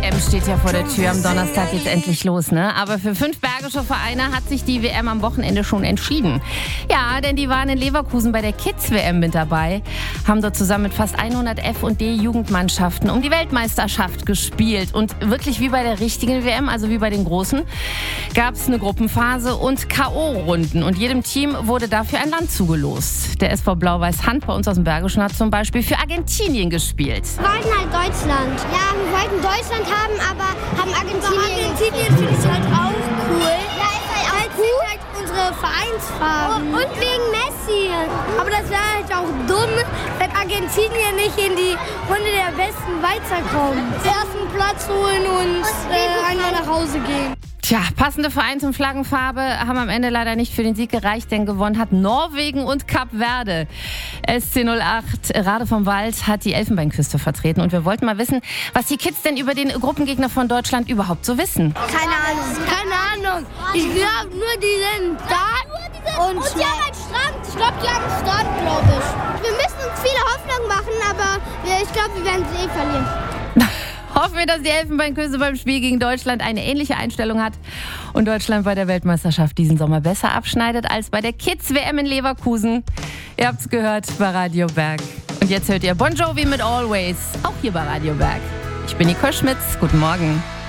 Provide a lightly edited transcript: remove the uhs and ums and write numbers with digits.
WM steht ja vor der Tür. Am Donnerstag geht's endlich los, ne? Aber für 5 bergische Vereine hat sich die WM am Wochenende schon entschieden. Ja, denn die waren in Leverkusen bei der Kids-WM mit dabei, haben dort zusammen mit fast 100 F- und D-Jugendmannschaften um die Weltmeisterschaft gespielt. Und wirklich wie bei der richtigen WM, also wie bei den Großen, gab's eine Gruppenphase und K.O.-Runden. Und jedem Team wurde dafür ein Land zugelost. Der SV Blau-Weiß Hand bei uns aus dem Bergischen hat zum Beispiel für Argentinien gespielt. Wir wollten halt Deutschland. Ja, wir wollten Deutschland haben, aber haben Argentinien. Argentinien finde ich halt auch cool. Ja, ist halt auch cool. Halt unsere Vereinsfarben. Und wegen Messi. Aber das wäre halt auch dumm, wenn Argentinien nicht in die Runde der Besten weiterkommt. Ersten Platz holen und einmal nach Hause gehen. Tja, passende Vereins- und Flaggenfarbe haben am Ende leider nicht für den Sieg gereicht, denn gewonnen hat Norwegen und Kap Verde. SC 08 Rade vom Wald hat die Elfenbeinküste vertreten und wir wollten mal wissen, was die Kids denn über den Gruppengegner von Deutschland überhaupt so wissen. Keine Ahnung. Ich glaube nur, die sind da Und die haben halt Strand. Ich glaube, die haben Strand, glaube ich. Wir müssen uns viele Hoffnung machen, aber ich glaube, wir werden sie verlieren. Hoffen wir, dass die Elfenbeinküste beim Spiel gegen Deutschland eine ähnliche Einstellung hat und Deutschland bei der Weltmeisterschaft diesen Sommer besser abschneidet als bei der Kids-WM in Leverkusen. Ihr habt's gehört bei Radio Berg. Und jetzt hört ihr Bon Jovi mit Always, auch hier bei Radio Berg. Ich bin Nicole Schmitz. Guten Morgen.